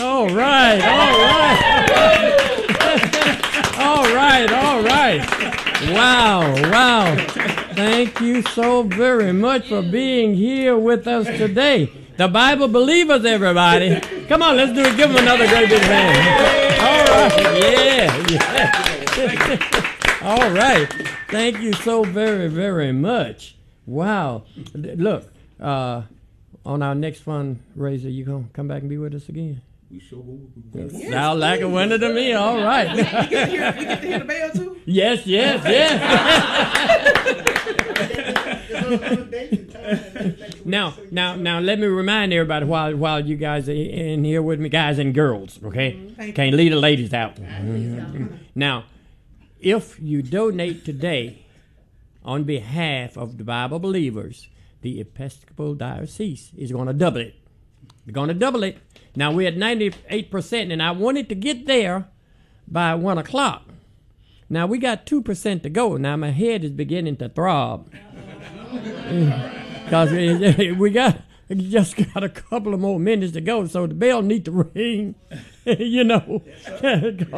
All right, all right. All right. Wow. Thank you so very much for being here with us today. The Bible believers, everybody. Come on, let's do it. Give them another great big hand. All right. Yeah. All right. Thank you so very, very much. Wow. Look, on our next fundraiser, you going to come back and be with us again? We sure will. Yes. Sound like a winner to me. All right. We get to hear the bell, too? Yes. Now, let me remind everybody while you guys are in here with me, guys and girls, okay? Can't leave the ladies out. Now, if you donate today on behalf of the Bible believers, the Episcopal Diocese is going to double it. They're going to double it. Now, we're at 98%, and I wanted to get there by 1 o'clock. Now, we got 2% to go. Now, my head is beginning to throb. Because we just got a couple of more minutes to go, so the bell needs to ring, you know. Don't make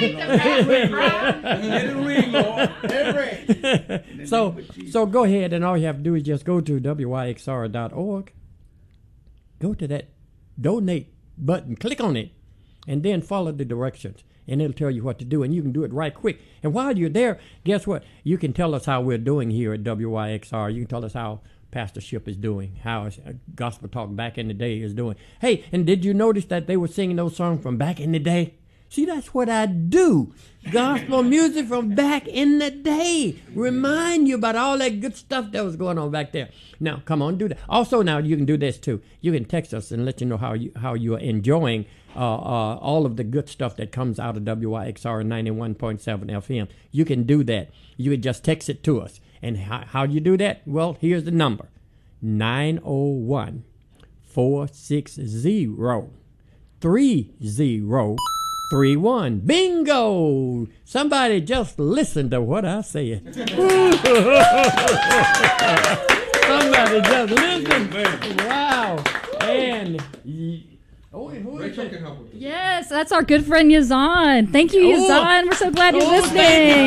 the ring, So go ahead, and all you have to do is just go to wyxr.org. Go to that donate button, click on it, and then follow the directions, and it'll tell you what to do, and you can do it right quick. And while you're there, guess what? You can tell us how we're doing here at WYXR. You can tell us how pastorship is doing, how Gospel Talk back in the day is doing. Hey, and did you notice that they were singing those songs from back in the day? See, that's what I do. Gospel music from back in the day. Remind you about all that good stuff that was going on back there. Now, come on, do that. Also, now you can do this too. You can text us and let you know how you are enjoying all of the good stuff that comes out of WYXR 91.7 FM. You can do that. You can just text it to us. And how do you do that? Well, here's the number. 901-460-3031. Bingo! Somebody just listen to what I said. Somebody just listen. Wow. And Rachel can help with this. Yes, that's our good friend Yazan. Thank you, Yazan. We're so glad you're listening.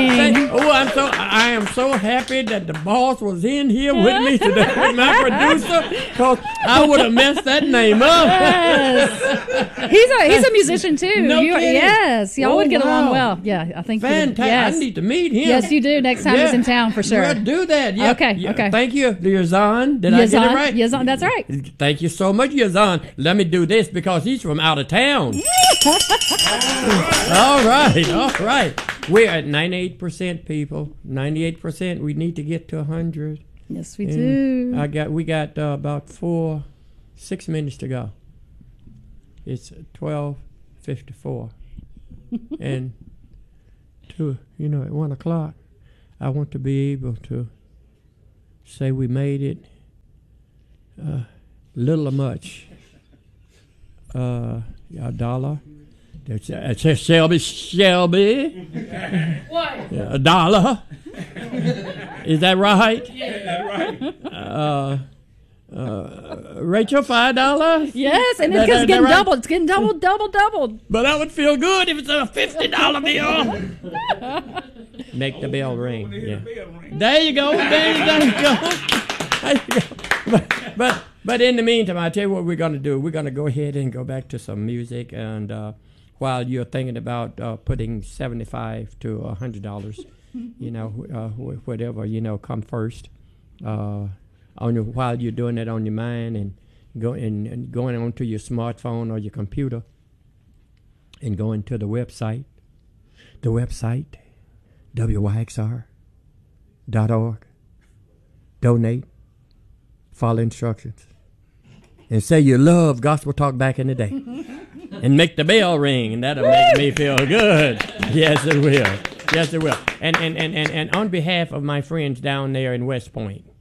I am so happy that the boss was in here with me today, with my producer, because I would have messed that name up. Yes. He's a musician too. No kidding. Yes, y'all would get along well. Yeah, I think. Fantastic. Yes. I need to meet him. Yes, you do. Next time he's in town for sure. We'll do that. Yeah. Okay. Yeah. Okay. Thank you, Yazan. Did I get it right? Yazan, that's right. Thank you so much, Yazan. Let me do this because he's from out of town. All right. We're at 98% people. 98%. We need to get to 100. Yes, we do. We got about 6 minutes to go. It's 12:54, and at 1 o'clock, I want to be able to say we made it. Little or much. $1. It says Shelby. What? $1. Is that right? Yeah, right. Rachel, $5. Yes, and it's getting doubled. It's getting doubled. But I would feel good if it's a $50 bill. Make the bell ring. Yeah. There you go. But in the meantime, I tell you what we're going to do. We're going to go ahead and go back to some music, and while you're thinking about putting $75 to $100, whatever come first. While you're doing that on your mind and going onto your smartphone or your computer and going to the website, wyxr.org. Donate, follow instructions, and say you love Gospel Talk back in the day, and make the bell ring, and that'll make me feel good. Yes, it will. And on behalf of my friends down there in West Point,